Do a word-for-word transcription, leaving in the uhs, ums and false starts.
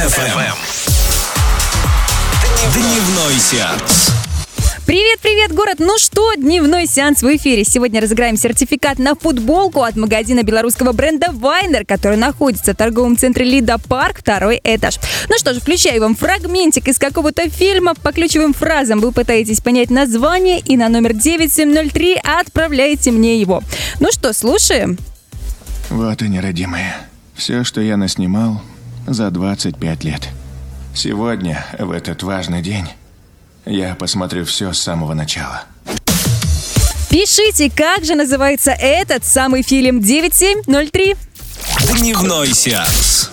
эф эм. Дневной сеанс. Привет-привет, город! Ну что, дневной сеанс в эфире. Сегодня разыграем сертификат на футболку от магазина белорусского бренда Вайнер, который находится в торговом центре Лида Парк, второй этаж. Ну что ж, включаю вам фрагментик из какого-то фильма. По ключевым фразам вы пытаетесь понять название и на номер девять семь ноль три отправляете мне его. Ну что, слушаем? Вот и неродимые. Все, что я наснимал за двадцать пять лет. Сегодня, в этот важный день, я посмотрю все с самого начала. Пишите, как же называется этот самый фильм девять семь ноль три. Дневной сеанс.